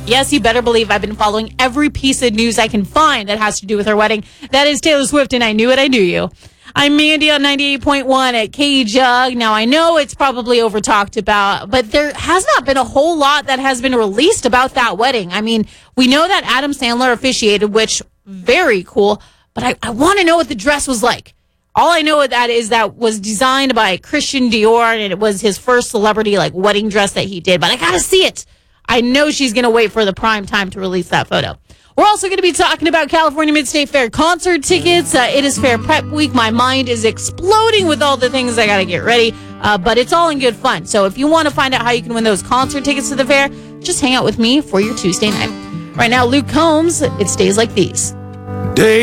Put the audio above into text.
Yes, you better believe I've been following every piece of news I can find that has to do with her wedding. That is Taylor Swift, and I knew it, I knew you. I'm Mandy on 98.1 at KJUG. Now, I know it's probably over talked about, but there has not been a whole lot that has been released about that wedding. I mean, we know that Adam Sandler officiated, which, very cool, but I want to know what the dress was like. All I know is that was designed by Christian Dior, and it was his first celebrity wedding dress that he did, but I got to see it. I know she's going to wait for the prime time to release that photo. We're also going to be talking about California Mid-State Fair concert tickets. It is Fair Prep Week. My mind is exploding with all the things I got to get ready, but it's all in good fun. So if you want to find out how you can win those concert tickets to the fair, just hang out with me for your Tuesday night. Right now, Luke Combs, It Stays Like These.